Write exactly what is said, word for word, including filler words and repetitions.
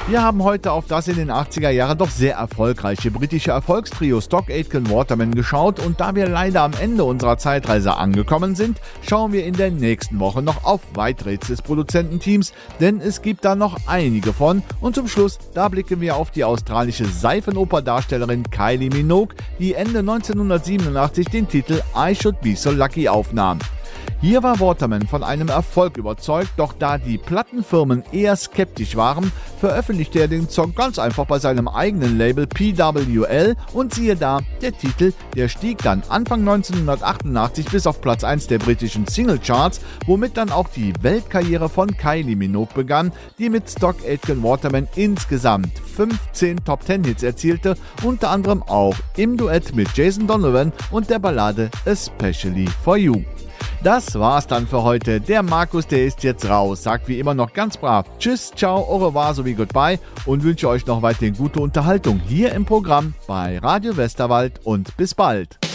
Wir haben heute auf das in den achtziger Jahren doch sehr erfolgreiche britische Erfolgstrio Stock Aitken Waterman geschaut und da wir leider am Ende unserer Zeitreise angekommen sind, schauen wir in der nächsten Woche noch auf weitere Hits des Produzententeams, denn es gibt da noch einige von und zum Schluss, da blicken wir auf die australische Seifenoper-Darstellerin Kylie Minogue, die Ende neunzehnhundertsiebenundachtzig den Titel I Should Be So Lucky aufnahm. Hier war Waterman von einem Erfolg überzeugt, doch da die Plattenfirmen eher skeptisch waren, veröffentlichte er den Song ganz einfach bei seinem eigenen Label P W L und siehe da, der Titel, der stieg dann Anfang neunzehnhundertachtundachtzig bis auf Platz eins der britischen Singlecharts, womit dann auch die Weltkarriere von Kylie Minogue begann, die mit Stock Aitken Waterman insgesamt fünfzehn Top Ten Hits erzielte, unter anderem auch im Duett mit Jason Donovan und der Ballade Especially For You. Das war's dann für heute. Der Markus, der ist jetzt raus, sagt wie immer noch ganz brav Tschüss, ciao, au revoir sowie goodbye und wünsche euch noch weiterhin gute Unterhaltung hier im Programm bei Radio Westerwald und bis bald.